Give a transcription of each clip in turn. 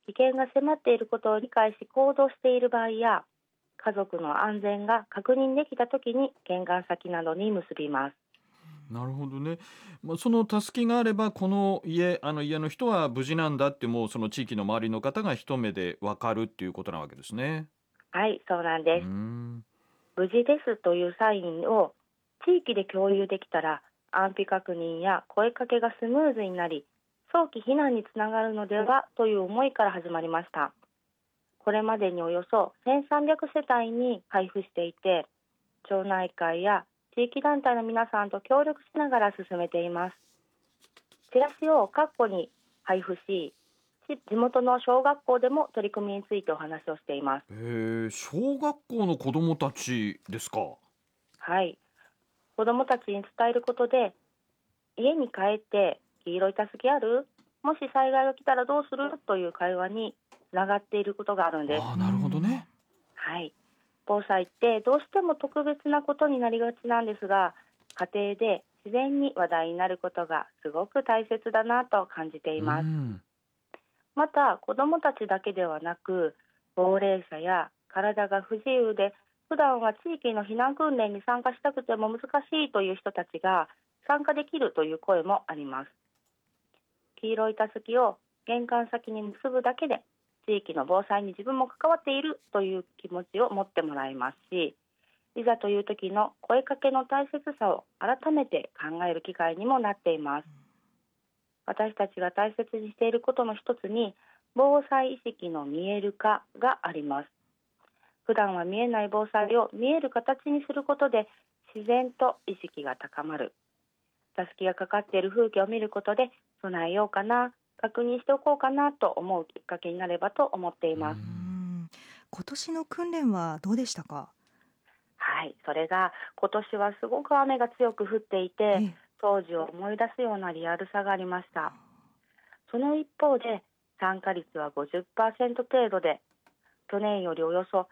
危険が迫っていることを理解し行動している場合や、家族の安全が確認できたときに玄関先などに結びます。 なるほどね。そのたすきがあれば、この家、家の人は無事なんだってもうその地域の周りの方が一目でわかるっていうことなわけですね。 はい、そうなんうーです。 ん。 無事ですというサインを地域で共有できたら、安否確認や声かけがスムーズになり、早期避難につながるのではという思いから始まりました。これまでにおよそ1300世帯に配布していて、町内会や地域団体の皆さんと協力しながら進めています。チラシを各戸に配布し、地元の小学校でも取り組みについてお話をしています。 小学校の子供たちですか。 はい。子どもたちに伝えることで、家に帰って黄色いたすきある、もし災害が来たらどうするという会話につながっていることがあるんです。 ああ、なるほどね。 はい。防災ってどうしても特別なことになりがちなんですが、家庭で自然に話題になることがすごく大切だなと感じていうます。 ん。 また子どもたちだけではなく、高齢者や体が不自由で普段は地域の避難訓練に参加したくても難しいという人たちが参加できるという声もあります。黄色いたすきを玄関先に結ぶだけで、地域の防災に自分も関わっているという気持ちを持ってもらいますし、いざという時の声かけの大切さを改めて考える機会にもなっています。私たちが大切にしていることの一つに、防災意識の見える化があります。普段は見えない防災を見える形にすることで、自然と意識が高まる。たすきがかかっている風景を見ることで、備えようかな、確認しておこうかなと思うきっかけになればと思っています。 今年の訓練はどうでしたか？ はい、それが今年はすごく雨が強く降っていて、 ええ。 当時を思い出すようなリアルさがありました。その一方で参加率は 50% 程度で、去年よりおよそ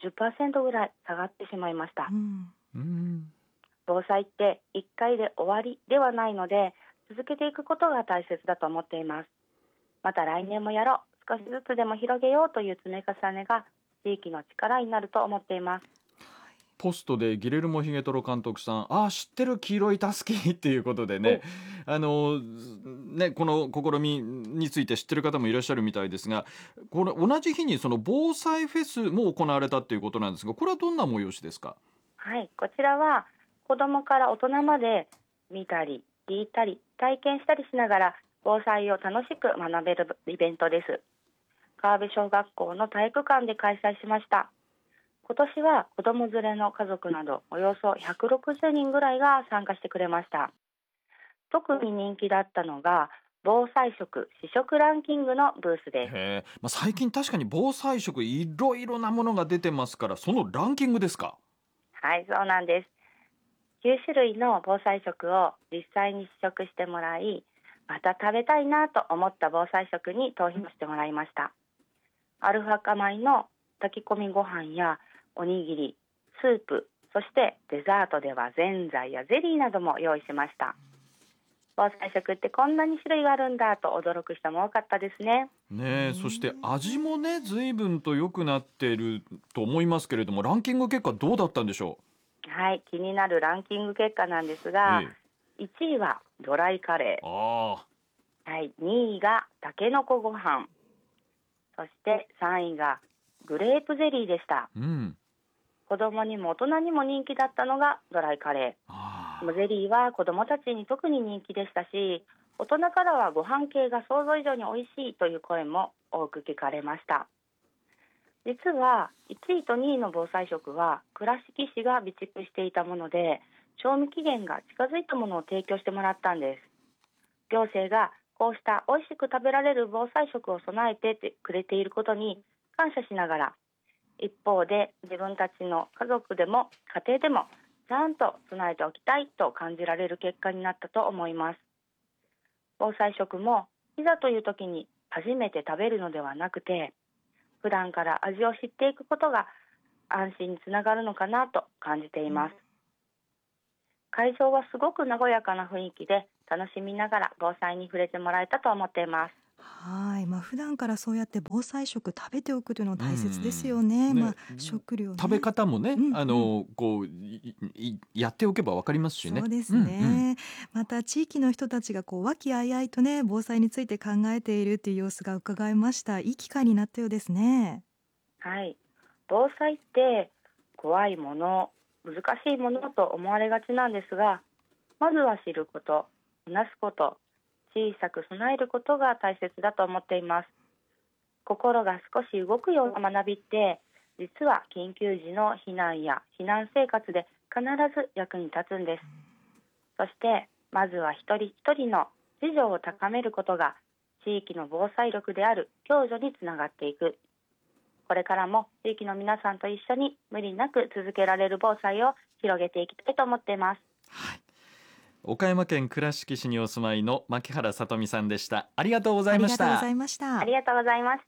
10% ぐらい下がってしまいました。 うん。 うん。 防災って1回で終わりではないので、続けていくことが大切だと思っています。また来年もやろう、少しずつでも広げようという積み重ねが地域の力になると思っています。 ポストでギレルモ・ヒゲトロ監督さん、ああ、知ってる黄色いたすきっていうことでね、この試みについて知ってる方もいらっしゃるみたいですが、これ同じ日にその防災フェスも行われたっていうことなんですが、これはどんな催しですか？ はい、こちらは子どもから大人まで見たり聞いたり体験したりしながら防災を楽しく学べるイベントです。川辺小学校の体育館で開催しました。今年は子ども連れの家族などおよそ160人ぐらいが参加してくれました。特に人気だったのが防災食試食ランキングのブースです。 最近確かに防災食いろいろなものが出てますから、そのランキングですか？ はい、そうなんです。9種類の防災食を実際に試食してもらい、また食べたいなと思った防災食に投票してもらいました。アルファ化米の炊き込みご飯やおにぎり、スープ、そしてデザートではぜんざいやゼリーなども用意しました。防災食ってこんなに種類があるんだと驚く人も多かったですね。 ねえ、そして味もね、随分と良くなっていると思いますけれども、ランキング結果どうだったんでしょはい、気になるランキング結果なんですう？ が、1位はドライカレあー、はい、2位がたけのこご飯、そして3位がグレープゼリーでした。 うん。 子供にも大人にも人気だったのがドライカレー。ゼリーは子供たちに特に人気でしたし、大人からはご飯系が想像以上に美味しいという声も多く聞かれました。実は1位と2位の防災食は倉敷市が備蓄していたもので、賞味期限が近づいたものを提供してもらったんです。行政がこうした美味しく食べられる防災食を備えてくれていることに感謝しながら、一方で自分たちの家族でも家庭でもちゃんと備えておきたいと感じられる結果になったと思います。防災食もいざという時に初めて食べるのではなくて、普段から味を知っていくことが安心につながるのかなと感じています。会場はすごく和やかな雰囲気で楽しみながら防災に触れてもらえたと思っています。 はい、普段からそうやって防災食食べておくというのは大切ですよね。 ね、 食料ね。 食べ方もね、 うんうん、 こうやっておけばわかりますしね。 そうですね。また地域の人たちが和気あいあいとね、防災について考えているという様子が伺えました。いい機会になったようですね。 はい。防災って怖いもの、難しいものと思われがちなんですが、まずは知ること、話すこと、小さく備えることが大切だと思っています。心が少し動くような学びって、実は緊急時の避難や避難生活で必ず役に立つんです。そして、まずは一人一人の自助を高めることが、地域の防災力である共助につながっていく。これからも地域の皆さんと一緒に無理なく続けられる防災を広げていきたいと思っています。 はい、岡山県倉敷市にお住まいの牧原さとみさんでした。ありがとうございました。 ありがとうございました。 ありがとうございました。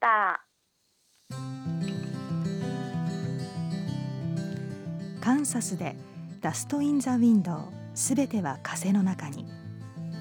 カンサスでダストインザウィンドウ、すべては風の中に。